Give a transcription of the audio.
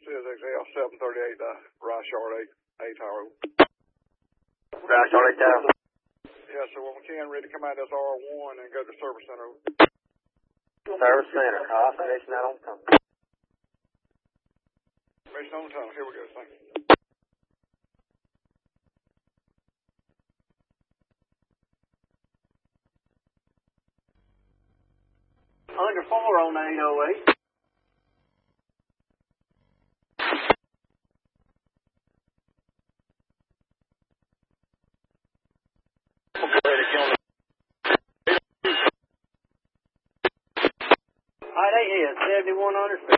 CSXL 738 Rice Yard 8 Tower. Rice Yard 8 Tower. Yeah, so when we can, ready to come out as R1 and go to Service Center. Service Center. Station out on the tunnel. Station on the tunnel. Here we go. Thank you. Under 4 on the 808. Alright, 8 heads, 7100